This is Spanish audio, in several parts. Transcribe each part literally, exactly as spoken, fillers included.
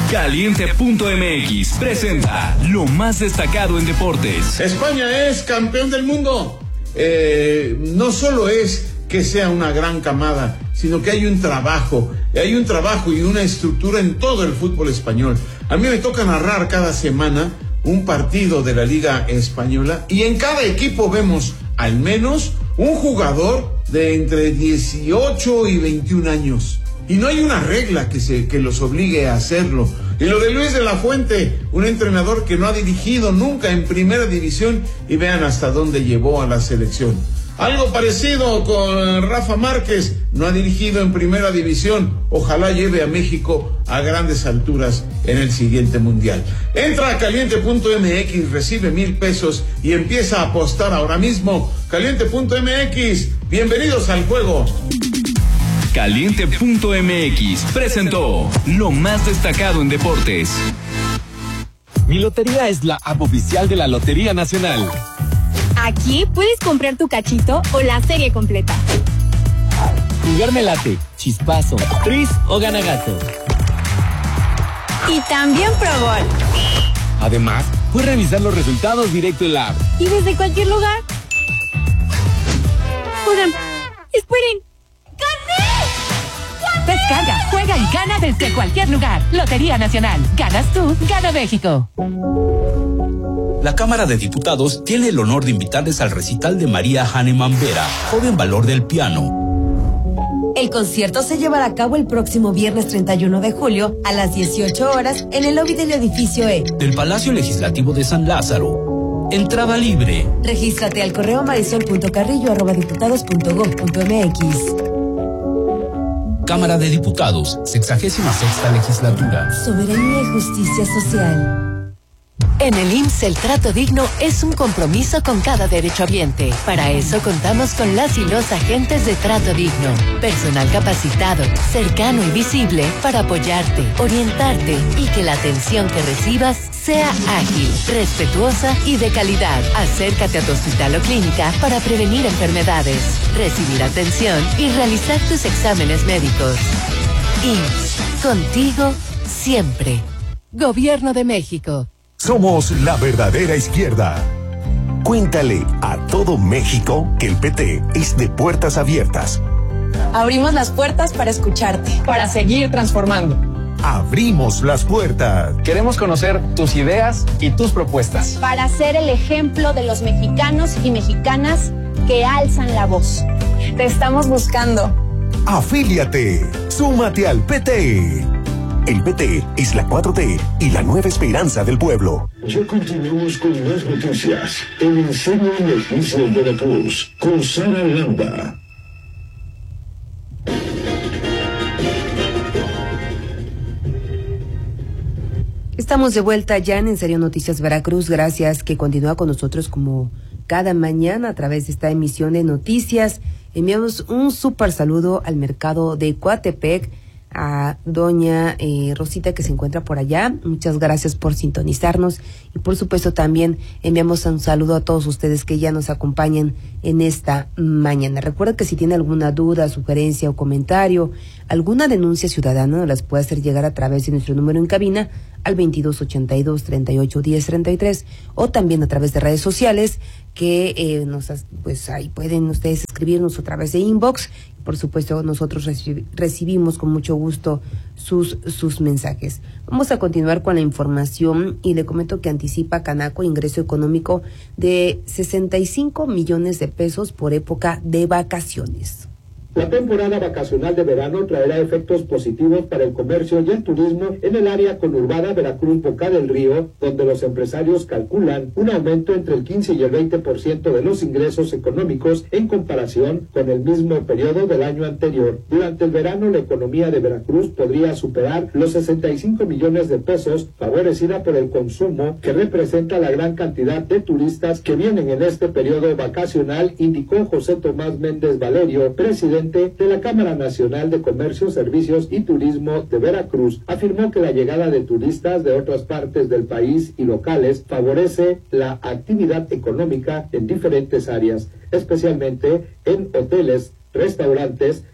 Caliente punto m x presenta lo más destacado en deportes. España es campeón del mundo. Eh, no solo es que sea una gran camada, sino que hay un trabajo, hay un trabajo y una estructura en todo el fútbol español. A mí me toca narrar cada semana un partido de la Liga Española y en cada equipo vemos al menos un jugador de entre dieciocho y veintiún años. Y no hay una regla que se que los obligue a hacerlo. Y lo de Luis de la Fuente, un entrenador que no ha dirigido nunca en primera división, y vean hasta dónde llevó a la selección. Algo parecido con Rafa Márquez, no ha dirigido en primera división, ojalá lleve a México a grandes alturas en el siguiente mundial. Entra a Caliente punto m x, recibe mil pesos y empieza a apostar ahora mismo. Caliente punto m x, bienvenidos al juego. Caliente punto m x presentó lo más destacado en deportes. Mi Lotería es la app oficial de la Lotería Nacional. Aquí puedes comprar tu cachito o la serie completa. Jugar late, chispazo, tris o ganagato. Y también Pro Gol. Además, puedes revisar los resultados directo en la app. Y desde cualquier lugar. Oigan, esperen. Descarga, juega y gana desde cualquier lugar. Lotería Nacional. Ganas tú, gana México. La Cámara de Diputados tiene el honor de invitarles al recital de María Hahnemann Vera, joven valor del piano. El concierto se llevará a cabo el próximo viernes treinta y uno de julio a las dieciocho horas en el lobby del edificio E del Palacio Legislativo de San Lázaro. Entrada libre. Regístrate al correo marisol punto carrillo arroba diputados punto gob punto m x. Cámara de Diputados, sexagésima sexta legislatura. Soberanía y justicia social. En el I M S S el trato digno es un compromiso con cada derechohabiente. Para eso contamos con las y los agentes de trato digno. Personal capacitado, cercano y visible para apoyarte, orientarte y que la atención que recibas sea ágil, respetuosa y de calidad. Acércate a tu hospital o clínica para prevenir enfermedades, recibir atención y realizar tus exámenes médicos. I M S S, contigo siempre. Gobierno de México. Somos la verdadera izquierda. Cuéntale a todo México que el P T es de puertas abiertas. Abrimos las puertas para escucharte. Para seguir transformando. Abrimos las puertas. Queremos conocer tus ideas y tus propuestas. Para ser el ejemplo de los mexicanos y mexicanas que alzan la voz. Te estamos buscando. Afíliate. Súmate al P T. El P T es la cuatro T y la nueva esperanza del pueblo. Ya continuamos con más noticias en En Serio Noticias Veracruz con Sara Landa. Estamos de vuelta ya en En Serio Noticias Veracruz. Gracias que continúa con nosotros como cada mañana a través de esta emisión de noticias. Enviamos un súper saludo al mercado de Coatepec, a doña eh, Rosita que se encuentra por allá. Muchas gracias por sintonizarnos y por supuesto también enviamos un saludo a todos ustedes que ya nos acompañan en esta mañana. Recuerda que si tiene alguna duda, sugerencia o comentario, alguna denuncia ciudadana, nos las puede hacer llegar a través de nuestro número en cabina al veintidós ochenta y dos, treinta y ocho, diez, treinta y tres o también a través de redes sociales que eh, nos pues ahí pueden ustedes escribirnos a través de inbox. Por supuesto, nosotros reci- recibimos con mucho gusto sus, sus mensajes. Vamos a continuar con la información y le comento que anticipa Canaco ingreso económico de sesenta y cinco millones de pesos por época de vacaciones. La temporada vacacional de verano traerá efectos positivos para el comercio y el turismo en el área conurbada Veracruz-Boca del Río, donde los empresarios calculan un aumento entre el quince y el veinte por ciento de los ingresos económicos en comparación con el mismo periodo del año anterior. Durante el verano, la economía de Veracruz podría superar los sesenta y cinco millones de pesos, favorecida por el consumo, que representa la gran cantidad de turistas que vienen en este periodo vacacional, indicó José Tomás Méndez Valerio, presidente de la Cámara Nacional de Comercio, Servicios y Turismo de Veracruz. Afirmó que la llegada de turistas de otras partes del país y locales favorece la actividad económica en diferentes áreas, especialmente en hoteles, restaurantes,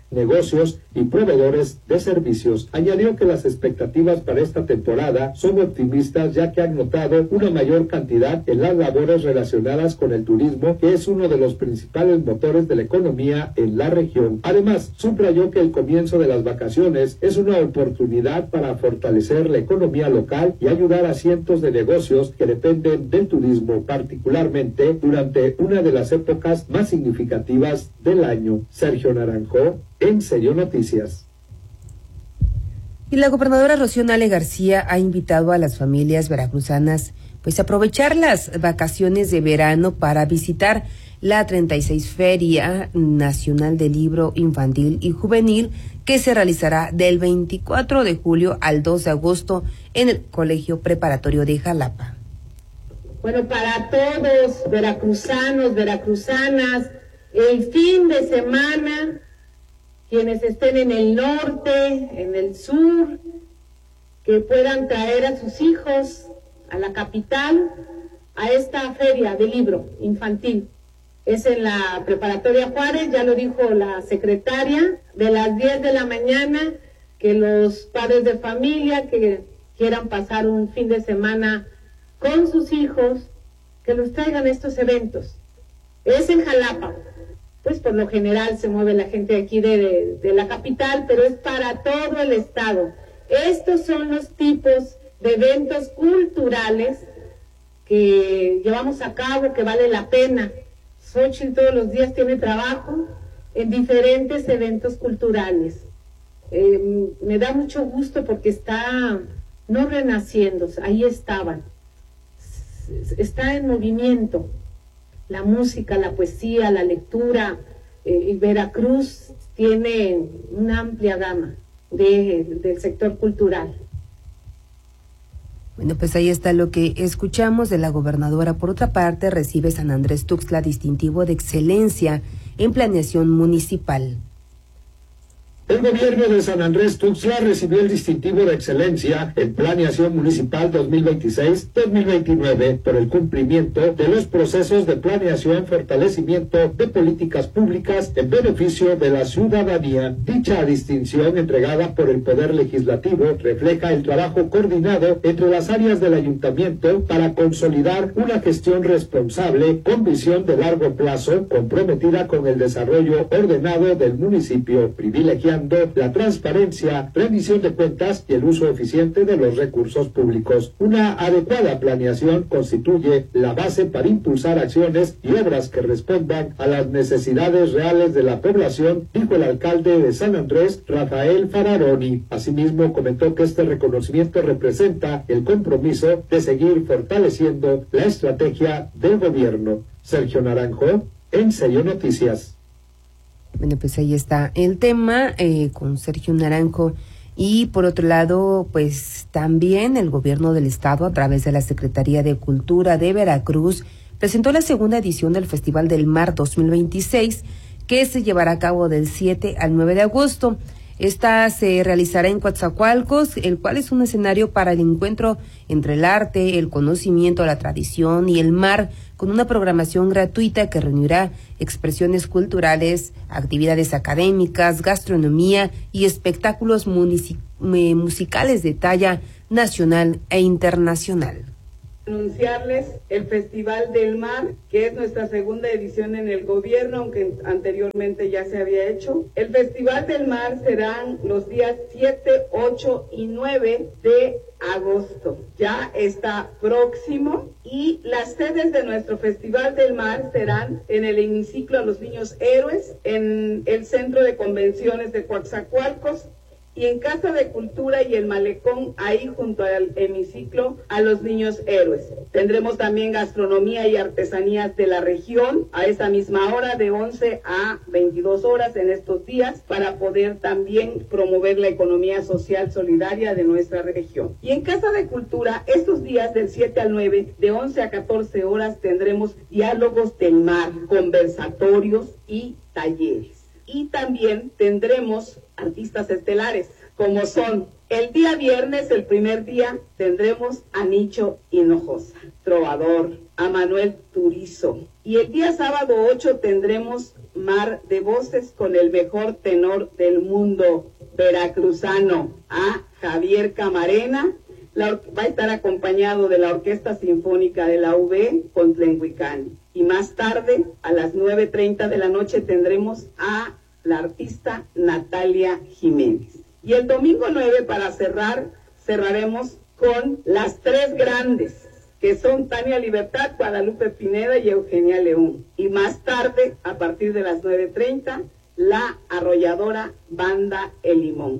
negocios y proveedores de servicios. Añadió que las expectativas para esta temporada son optimistas, ya que han notado una mayor cantidad en las labores relacionadas con el turismo, que es uno de los principales motores de la economía en la región. Además, subrayó que el comienzo de las vacaciones es una oportunidad para fortalecer la economía local y ayudar a cientos de negocios que dependen del turismo, particularmente durante una de las épocas más significativas del año. Sergio Naranjo, En Serio Noticias. Y la gobernadora Rocío Nale García ha invitado a las familias veracruzanas pues a aprovechar las vacaciones de verano para visitar la treinta y seis Feria Nacional del Libro Infantil y Juvenil, que se realizará del veinticuatro de julio al dos de agosto en el Colegio Preparatorio de Jalapa. Bueno, para todos, veracruzanos, veracruzanas, el fin de semana, quienes estén en el norte, en el sur, que puedan traer a sus hijos a la capital, a esta feria de libro infantil. Es en la Preparatoria Juárez, ya lo dijo la secretaria, de las diez de la mañana, que los padres de familia que quieran pasar un fin de semana con sus hijos, que los traigan a estos eventos. Es en Jalapa, pues por lo general se mueve la gente de aquí de, de, de la capital, pero es para todo el estado. Estos son los tipos de eventos culturales que llevamos a cabo, que vale la pena. Xochitl todos los días tiene trabajo en diferentes eventos culturales. Eh, me da mucho gusto porque está no renaciendo, ahí estaban. Está en movimiento. La música, la poesía, la lectura. Eh, Veracruz tiene una amplia gama de, del sector cultural. Bueno, pues ahí está lo que escuchamos de la gobernadora. Por otra parte, recibe San Andrés Tuxtla distintivo de excelencia en planeación municipal. El gobierno de San Andrés Tuxtla recibió el distintivo de excelencia en planeación municipal dos mil veintiséis dos mil veintinueve por el cumplimiento de los procesos de planeación, fortalecimiento de políticas públicas en beneficio de la ciudadanía. Dicha distinción, entregada por el Poder Legislativo, refleja el trabajo coordinado entre las áreas del ayuntamiento para consolidar una gestión responsable con visión de largo plazo, comprometida con el desarrollo ordenado del municipio, privilegiando la transparencia, rendición de cuentas y el uso eficiente de los recursos públicos. Una adecuada planeación constituye la base para impulsar acciones y obras que respondan a las necesidades reales de la población, dijo el alcalde de San Andrés, Rafael Fararoni. Asimismo, comentó que este reconocimiento representa el compromiso de seguir fortaleciendo la estrategia del gobierno. Sergio Naranjo, En Serio Noticias. Bueno, pues ahí está el tema eh, con Sergio Naranjo. Y por otro lado, pues también el gobierno del estado, a través de la Secretaría de Cultura de Veracruz, presentó la segunda edición del Festival del Mar dos mil veintiséis, que se llevará a cabo del siete al nueve de agosto. Esta se realizará en Coatzacoalcos, el cual es un escenario para el encuentro entre el arte, el conocimiento, la tradición y el mar, con una programación gratuita que reunirá expresiones culturales, actividades académicas, gastronomía y espectáculos munici- musicales de talla nacional e internacional. Anunciarles el Festival del Mar, que es nuestra segunda edición en el gobierno, aunque anteriormente ya se había hecho. El Festival del Mar serán los días siete, ocho y nueve de agosto. Ya está próximo y las sedes de nuestro Festival del Mar serán en el hemiciclo a los Niños Héroes, en el Centro de Convenciones de Coatzacoalcos, y en Casa de Cultura y el Malecón, ahí junto al hemiciclo a los Niños Héroes. Tendremos también gastronomía y artesanías de la región a esa misma hora, de once a veintidós horas en estos días, para poder también promover la economía social solidaria de nuestra región. Y en Casa de Cultura, estos días del siete al nueve, de once a catorce horas, tendremos diálogos del mar, conversatorios y talleres. Y también tendremos artistas estelares, como son el día viernes, el primer día, tendremos a Nicho Hinojosa, trovador, a Manuel Turizo. Y el día sábado ocho tendremos Mar de Voces con el mejor tenor del mundo veracruzano, a Javier Camarena. La va a estar acompañado de la Orquesta Sinfónica de la U B con Tlenhuicán. Y más tarde, a las nueve treinta de la noche, tendremos a la artista Natalia Jiménez. Y el domingo nueve, para cerrar, cerraremos con las tres grandes, que son Tania Libertad, Guadalupe Pineda y Eugenia León. Y más tarde, a partir de las nueve treinta, la arrolladora Banda El Limón.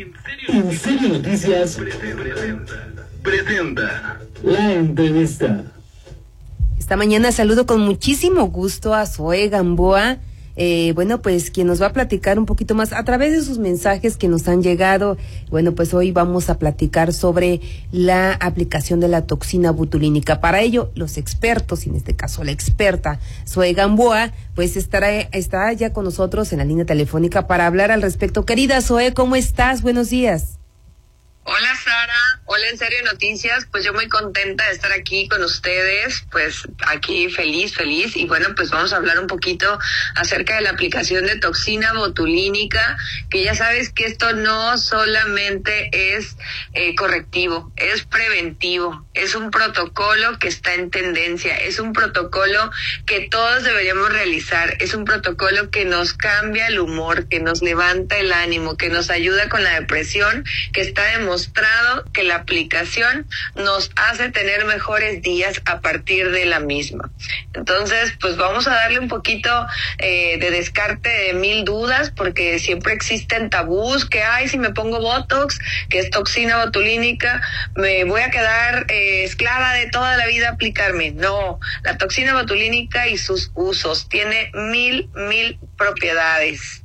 En Serio Noticias presenta, presenta la entrevista. Esta mañana saludo con muchísimo gusto a Zoe Gamboa, eh, bueno, pues quien nos va a platicar un poquito más a través de sus mensajes que nos han llegado. Bueno, pues hoy vamos a platicar sobre la aplicación de la toxina botulínica. Para ello, los expertos, y en este caso la experta Zoe Gamboa, pues estará, estará ya con nosotros en la línea telefónica para hablar al respecto. Querida Zoe, ¿cómo estás? Buenos días. Hola Sara, hola En Serio Noticias, pues yo muy contenta de estar aquí con ustedes, pues aquí feliz, feliz, y bueno, pues vamos a hablar un poquito acerca de la aplicación de toxina botulínica, que ya sabes que esto no solamente es eh, correctivo, es preventivo, es un protocolo que está en tendencia, es un protocolo que todos deberíamos realizar, es un protocolo que nos cambia el humor, que nos levanta el ánimo, que nos ayuda con la depresión, que está demostrado mostrado que la aplicación nos hace tener mejores días a partir de la misma. Entonces, pues vamos a darle un poquito eh, de descarte de mil dudas, porque siempre existen tabús, que ay, si me pongo Botox, que es toxina botulínica, me voy a quedar eh, esclava de toda la vida aplicarme. No, la toxina botulínica y sus usos tiene mil, mil propiedades.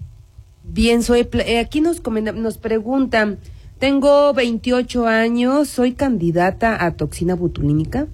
Bien, Zoe, aquí nos, nos preguntan, tengo veintiocho años, ¿soy candidata a toxina botulínica?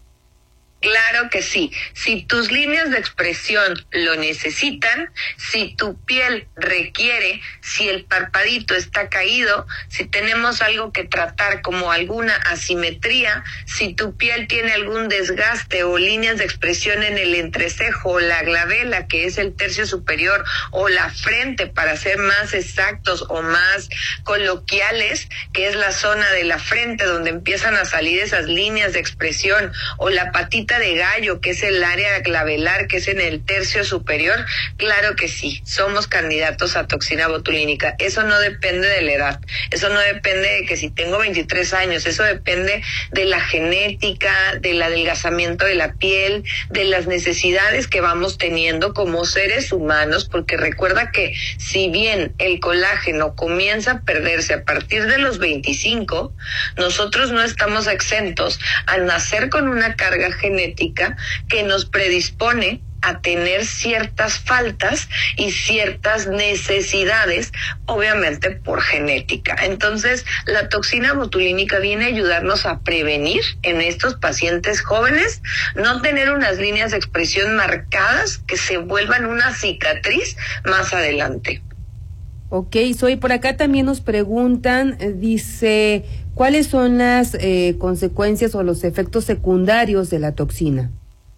Claro que sí. Si tus líneas de expresión lo necesitan, si tu piel requiere, si el parpadito está caído, si tenemos algo que tratar como alguna asimetría, si tu piel tiene algún desgaste o líneas de expresión en el entrecejo o la glabela, que es el tercio superior, o la frente, para ser más exactos o más coloquiales, que es la zona de la frente donde empiezan a salir esas líneas de expresión, o la patita de gallo, que es el área glabelar, que es en el tercio superior, claro que sí, somos candidatos a toxina botulínica. Eso no depende de la edad, eso no depende de que si tengo veintitrés años, eso depende de la genética, del adelgazamiento de la piel, de las necesidades que vamos teniendo como seres humanos, porque recuerda que si bien el colágeno comienza a perderse a partir de los veinticinco, nosotros no estamos exentos a nacer con una carga genética que nos predispone a tener ciertas faltas y ciertas necesidades, obviamente por genética. Entonces, la toxina botulínica viene a ayudarnos a prevenir en estos pacientes jóvenes no tener unas líneas de expresión marcadas que se vuelvan una cicatriz más adelante. Ok, Zoe, por acá también nos preguntan, eh, dice, ¿cuáles son las eh, consecuencias o los efectos secundarios de la toxina?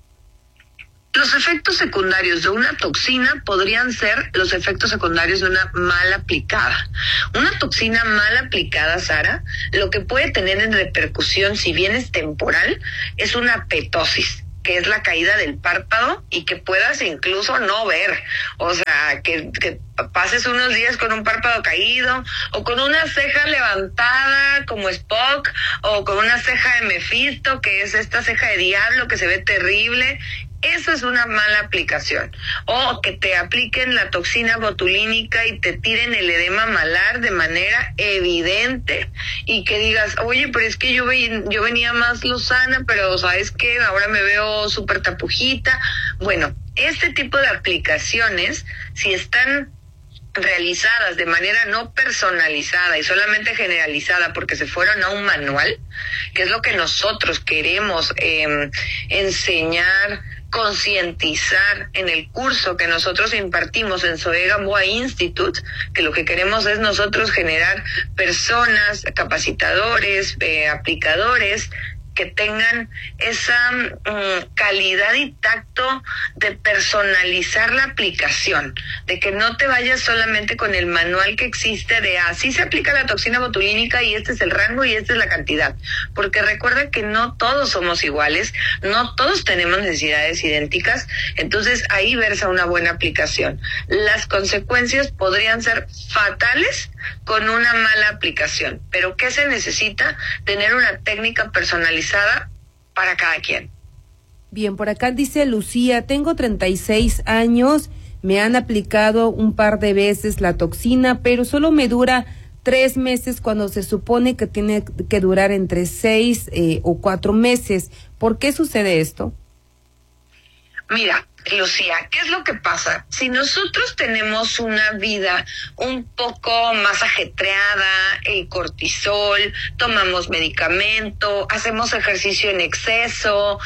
Los efectos secundarios de una toxina podrían ser los efectos secundarios de una mal aplicada. Una toxina mal aplicada, Sara, lo que puede tener en repercusión, si bien es temporal, es una petosis, que es la caída del párpado y que puedas incluso no ver, o sea, que, que pases unos días con un párpado caído o con una ceja levantada como Spock o con una ceja de Mephisto, que es esta ceja de diablo que se ve terrible. Eso es una mala aplicación. O que te apliquen la toxina botulínica y te tiren el edema malar de manera evidente y que digas, oye, pero es que yo, ve, yo venía más lozana, pero ¿sabes qué? Ahora me veo súper tapujita. Bueno, este tipo de aplicaciones, si están realizadas de manera no personalizada y solamente generalizada porque se fueron a un manual, que es lo que nosotros queremos eh, enseñar, concientizar en el curso que nosotros impartimos en Zoe Gamboa Institute, que lo que queremos es nosotros generar personas, capacitadores, eh, aplicadores, que tengan esa um, calidad y tacto de personalizar la aplicación, de que no te vayas solamente con el manual que existe de así se aplica la toxina botulínica y este es el rango y esta es la cantidad, porque recuerda que no todos somos iguales, no todos tenemos necesidades idénticas, entonces ahí versa una buena aplicación. Las consecuencias podrían ser fatales con una mala aplicación, pero ¿qué se necesita? Tener una técnica personalizada para cada quien. Bien, por acá dice Lucía, tengo treinta y seis años, me han aplicado un par de veces la toxina, pero solo me dura tres meses cuando se supone que tiene que durar entre seis eh, o cuatro meses. ¿Por qué sucede esto? Mira, Lucía, ¿qué es lo que pasa? Si nosotros tenemos una vida un poco más ajetreada, eh, cortisol, tomamos medicamento, hacemos ejercicio en exceso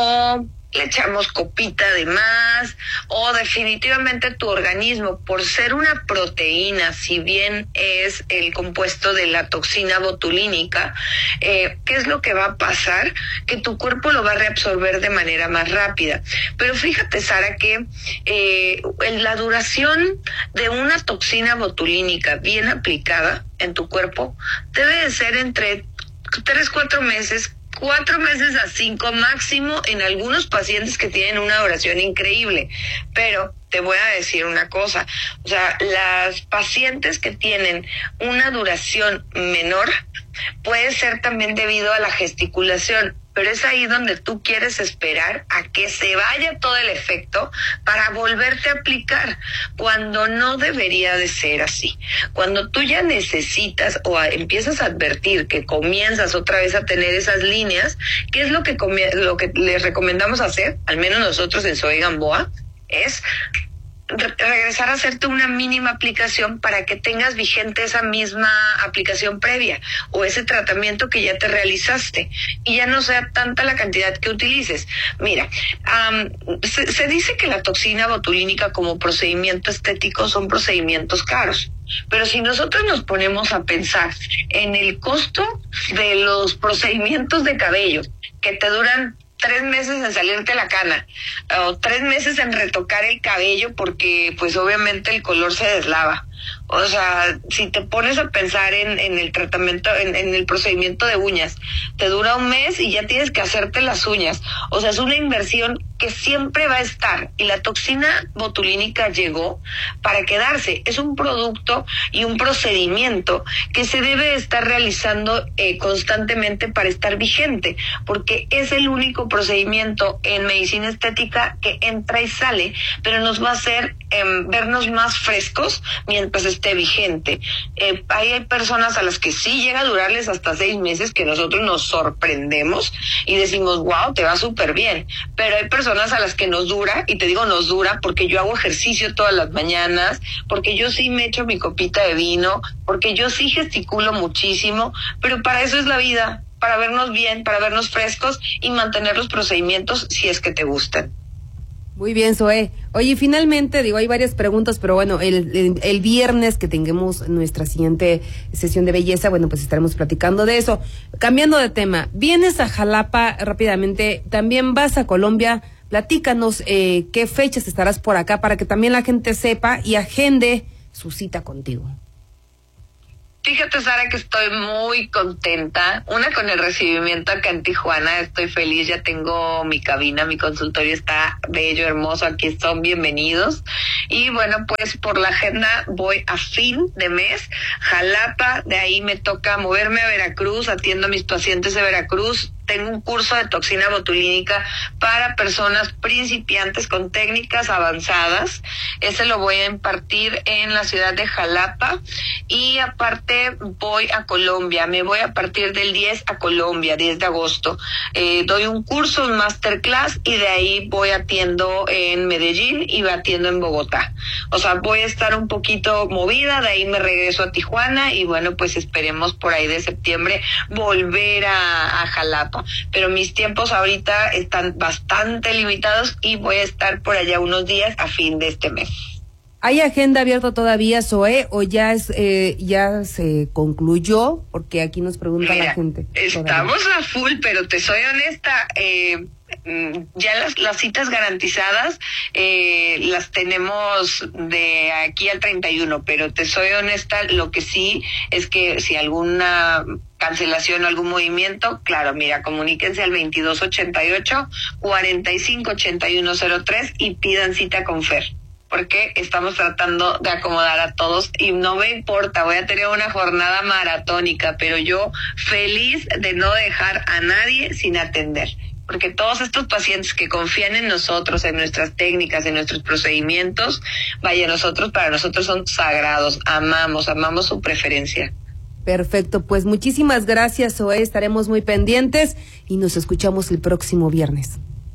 o le echamos copita de más, o definitivamente tu organismo, por ser una proteína, si bien es el compuesto de la toxina botulínica, eh, ¿qué es lo que va a pasar? Que tu cuerpo lo va a reabsorber de manera más rápida. Pero fíjate, Sara, que eh, en la duración de una toxina botulínica bien aplicada en tu cuerpo debe de ser entre tres, cuatro meses, cuatro meses a cinco máximo en algunos pacientes que tienen una duración increíble. Pero te voy a decir una cosa, o sea, las pacientes que tienen una duración menor puede ser también debido a la gesticulación, pero es ahí donde tú quieres esperar a que se vaya todo el efecto para volverte a aplicar, cuando no debería de ser así. Cuando tú ya necesitas o a, empiezas a advertir que comienzas otra vez a tener esas líneas, ¿qué es lo que, comie- lo que les recomendamos hacer? Al menos nosotros en Soy Gamboa, es re- regresar a hacerte una mínima aplicación para que tengas vigente esa misma aplicación previa o ese tratamiento que ya te realizaste y ya no sea tanta la cantidad que utilices. Mira, um, se, se dice que la toxina botulínica como procedimiento estético son procedimientos caros. Pero si nosotros nos ponemos a pensar en el costo de los procedimientos de cabello que te duran tres meses en salirte la cana o tres meses en retocar el cabello porque pues obviamente el color se deslava. O sea, si te pones a pensar en, en el tratamiento, en, en el procedimiento de uñas, te dura un mes y ya tienes que hacerte las uñas. O sea, es una inversión que siempre va a estar. Y la toxina botulínica llegó para quedarse. Es un producto y un procedimiento que se debe estar realizando eh, constantemente para estar vigente, porque es el único procedimiento en medicina estética que entra y sale, pero nos va a hacer eh, vernos más frescos mientras esté vigente. Eh, ahí hay personas a las que sí llega a durarles hasta seis meses, que nosotros nos sorprendemos y decimos, wow, te va súper bien. Pero hay personas a las que nos dura, y te digo nos dura porque yo hago ejercicio todas las mañanas, porque yo sí me echo mi copita de vino, porque yo sí gesticulo muchísimo, pero para eso es la vida, para vernos bien, para vernos frescos y mantener los procedimientos si es que te gustan. Muy bien, Zoe. Oye, finalmente, digo, hay varias preguntas, pero bueno, el, el, el viernes que tengamos nuestra siguiente sesión de belleza, bueno, pues estaremos platicando de eso. Cambiando de tema, vienes a Jalapa rápidamente, también vas a Colombia, platícanos eh, qué fechas estarás por acá para que también la gente sepa y agende su cita contigo. Fíjate, Sara, que estoy muy contenta. Una, con el recibimiento acá en Tijuana, estoy feliz, ya tengo mi cabina, mi consultorio está bello, hermoso, aquí son bienvenidos. Y bueno, pues por la agenda voy a fin de mes, Jalapa, de ahí me toca moverme a Veracruz, atiendo a mis pacientes de Veracruz. Tengo un curso de toxina botulínica para personas principiantes con técnicas avanzadas. Ese lo voy a impartir en la ciudad de Jalapa. Y aparte voy a Colombia. Me voy a partir del diez a Colombia, diez de agosto. Eh, doy un curso, un masterclass, y de ahí voy atiendo en Medellín y atiendo en Bogotá. O sea, voy a estar un poquito movida, de ahí me regreso a Tijuana y bueno, pues esperemos por ahí de septiembre volver a, a Jalapa. Pero mis tiempos ahorita están bastante limitados y voy a estar por allá unos días a fin de este mes. ¿Hay agenda abierta todavía, Zoe, o ya es eh, ya se concluyó? Porque aquí nos pregunta Mira, la gente. Estamos todavía a full, pero te soy honesta, eh, ya las, las citas garantizadas eh, las tenemos de aquí al treinta y uno, pero te soy honesta, lo que sí es que si alguna cancelación o algún movimiento, claro, mira, comuníquense al veintidós ochenta y ocho, cuarenta y cinco ochenta y uno cero tres y pidan cita con Fer, porque estamos tratando de acomodar a todos y no me importa, voy a tener una jornada maratónica, pero yo feliz de no dejar a nadie sin atender, porque todos estos pacientes que confían en nosotros, en nuestras técnicas, en nuestros procedimientos, vaya, nosotros, para nosotros son sagrados, amamos, amamos su preferencia. Perfecto, pues muchísimas gracias, Zoe, estaremos muy pendientes y nos escuchamos el próximo viernes.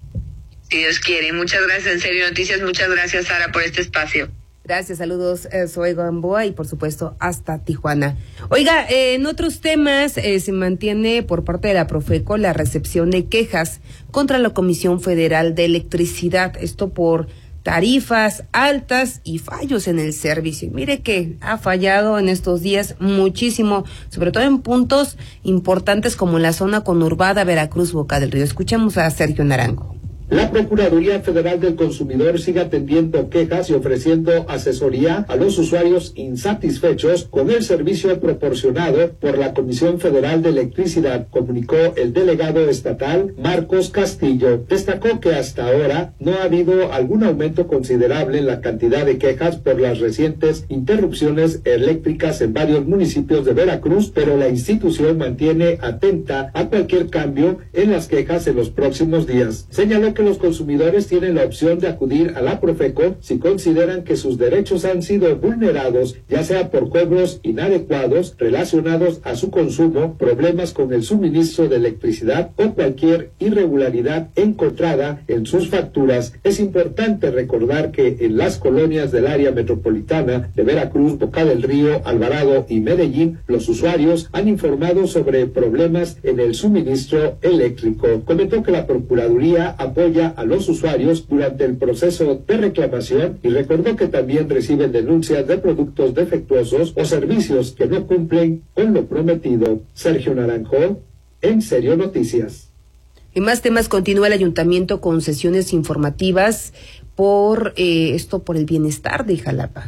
Si Dios quiere. Muchas gracias, en serio Noticias. Muchas gracias, Sara, por este espacio. Gracias, saludos, eh, soy Gamboa y por supuesto hasta Tijuana. Oiga, eh, en otros temas eh, se mantiene por parte de la Profeco la recepción de quejas contra la Comisión Federal de Electricidad, esto por tarifas altas y fallos en el servicio. Mire que ha fallado en estos días muchísimo, sobre todo en puntos importantes como en la zona conurbada Veracruz, Boca del Río. Escuchemos a Sergio Naranjo. La Procuraduría Federal del Consumidor sigue atendiendo quejas y ofreciendo asesoría a los usuarios insatisfechos con el servicio proporcionado por la Comisión Federal de Electricidad, comunicó el delegado estatal Marcos Castillo. Destacó que hasta ahora no ha habido algún aumento considerable en la cantidad de quejas por las recientes interrupciones eléctricas en varios municipios de Veracruz, pero la institución mantiene atenta a cualquier cambio en las quejas en los próximos días. Señaló que los consumidores tienen la opción de acudir a la Profeco si consideran que sus derechos han sido vulnerados, ya sea por cobros inadecuados relacionados a su consumo, problemas con el suministro de electricidad o cualquier irregularidad encontrada en sus facturas. Es importante recordar que en las colonias del área metropolitana de Veracruz, Boca del Río, Alvarado y Medellín, los usuarios han informado sobre problemas en el suministro eléctrico. Comentó que la Procuraduría apoya a los usuarios durante el proceso de reclamación y recordó que también reciben denuncias de productos defectuosos o servicios que no cumplen con lo prometido. Sergio Naranjo, En Serio Noticias. En más temas, continúa el ayuntamiento con sesiones informativas por eh, esto por el bienestar de Jalapa.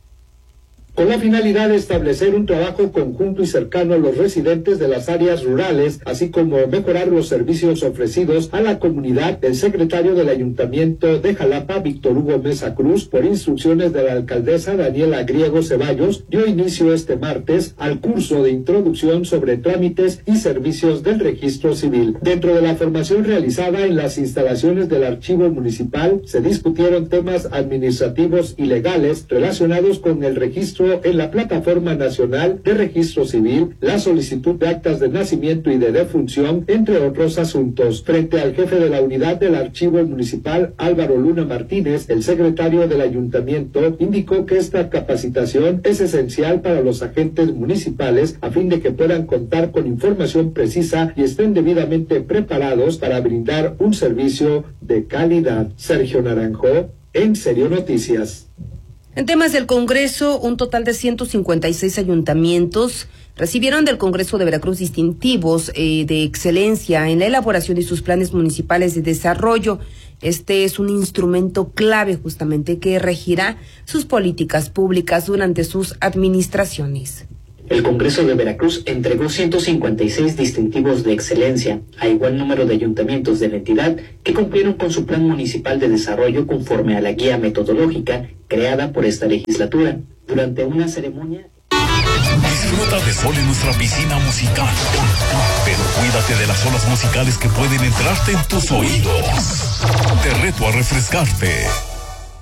Con la finalidad de establecer un trabajo conjunto y cercano a los residentes de las áreas rurales, así como mejorar los servicios ofrecidos a la comunidad, el secretario del Ayuntamiento de Jalapa, Víctor Hugo Mesa Cruz, por instrucciones de la alcaldesa Daniela Griego Ceballos, dio inicio este martes al curso de introducción sobre trámites y servicios del registro civil. Dentro de la formación realizada en las instalaciones del Archivo Municipal, se discutieron temas administrativos y legales relacionados con el registro en la Plataforma Nacional de Registro Civil, la solicitud de actas de nacimiento y de defunción, entre otros asuntos. Frente al jefe de la unidad del Archivo Municipal, Álvaro Luna Martínez, el secretario del Ayuntamiento, indicó que esta capacitación es esencial para los agentes municipales a fin de que puedan contar con información precisa y estén debidamente preparados para brindar un servicio de calidad. Sergio Naranjo, En Serio Noticias. En temas del Congreso, un total de ciento cincuenta y seis ayuntamientos recibieron del Congreso de Veracruz distintivos eh, de excelencia en la elaboración de sus planes municipales de desarrollo. Este es un instrumento clave justamente que regirá sus políticas públicas durante sus administraciones. El Congreso de Veracruz entregó ciento cincuenta y seis distintivos de excelencia a igual número de ayuntamientos de la entidad que cumplieron con su plan municipal de desarrollo conforme a la guía metodológica creada por esta legislatura. Durante una ceremonia... Disfruta de sol en nuestra piscina musical, pero cuídate de las olas musicales que pueden entrarte en tus oídos. Te reto a refrescarte.